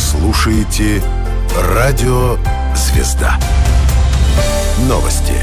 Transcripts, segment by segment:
слушаете Радио Звезда. Новости.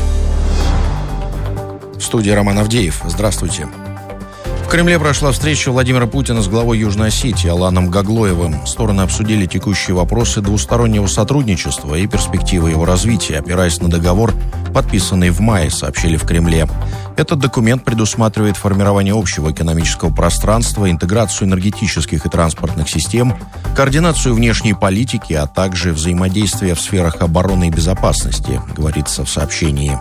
В студии Роман Авдеев. Здравствуйте. В Кремле прошла встреча Владимира Путина с главой Южной Осетии Аланом Гаглоевым. Стороны обсудили текущие вопросы двустороннего сотрудничества и перспективы его развития, опираясь на договор, подписанный в мае, сообщили в Кремле. Этот документ предусматривает формирование общего экономического пространства, интеграцию энергетических и транспортных систем, координацию внешней политики, а также взаимодействие в сферах обороны и безопасности, говорится в сообщении.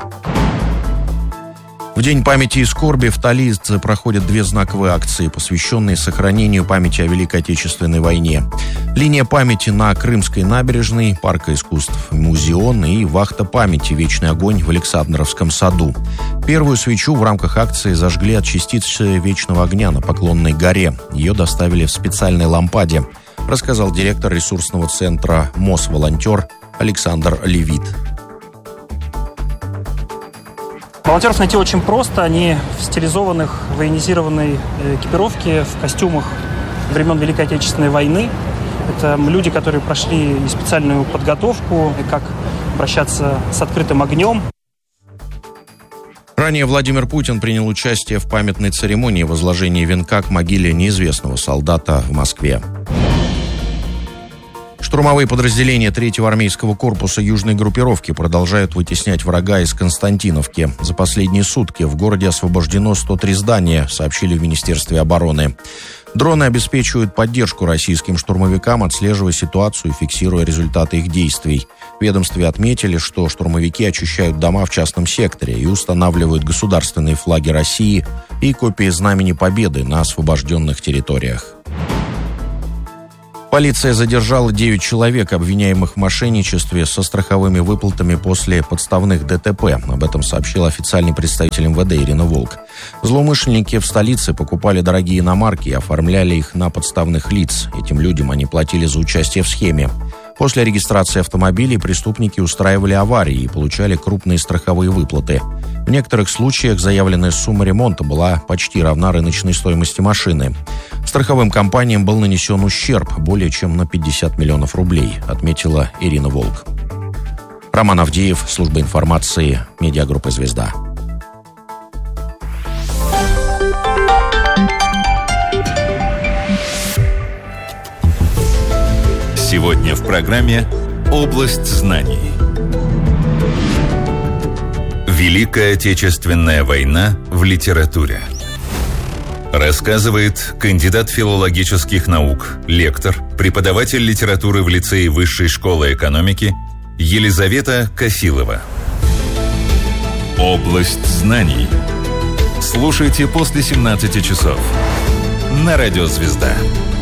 В День памяти и скорби в Талице проходят две знаковые акции, посвященные сохранению памяти о Великой Отечественной войне. Линия памяти на Крымской набережной, Парка искусств «Музеон» и вахта памяти «Вечный огонь» в Александровском саду. Первую свечу в рамках акции зажгли от частицы вечного огня на Поклонной горе. Ее доставили в специальной лампаде, рассказал директор ресурсного центра «Мосволонтер» Александр Левит. Волонтеров найти очень просто. Они в стилизованных, военизированной экипировке, в костюмах времен Великой Отечественной войны. Это люди, которые прошли и специальную подготовку, и как обращаться с открытым огнем. Ранее Владимир Путин принял участие в памятной церемонии возложения венка к могиле неизвестного солдата в Москве. Штурмовые подразделения 3-го армейского корпуса южной группировки продолжают вытеснять врага из Константиновки. За последние сутки в городе освобождено 103 здания, сообщили в Министерстве обороны. Дроны обеспечивают поддержку российским штурмовикам, отслеживая ситуацию и фиксируя результаты их действий. В ведомстве отметили, что штурмовики очищают дома в частном секторе и устанавливают государственные флаги России и копии Знамени Победы на освобожденных территориях. Полиция задержала 9 человек, обвиняемых в мошенничестве со страховыми выплатами после подставных ДТП. Об этом сообщил официальный представитель МВД Ирина Волк. Злоумышленники в столице покупали дорогие иномарки и оформляли их на подставных лиц. Этим людям они платили за участие в схеме. После регистрации автомобилей преступники устраивали аварии и получали крупные страховые выплаты. В некоторых случаях заявленная сумма ремонта была почти равна рыночной стоимости машины. Страховым компаниям был нанесен ущерб более чем на 50 миллионов рублей, отметила Ирина Волк. Роман Авдеев, служба информации, медиагруппа «Звезда». Сегодня в программе «Область знаний». Великая Отечественная война в литературе. Рассказывает кандидат филологических наук, лектор, преподаватель литературы в лицее Высшей школы экономики Елизавета Косилова. «Область знаний». Слушайте после 17 часов на Радио Звезда.